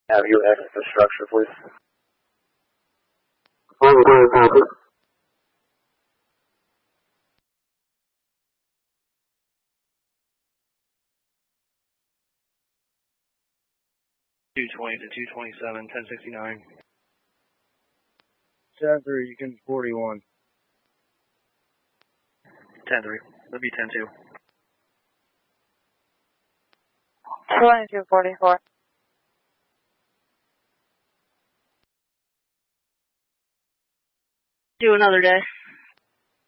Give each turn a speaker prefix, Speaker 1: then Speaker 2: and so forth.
Speaker 1: Have you exit the structure, please?
Speaker 2: 220 to 227, 1069.
Speaker 3: 10-3, you can 41.
Speaker 2: 10-3, that'll be 10-2.
Speaker 4: 2244.
Speaker 5: Do another day.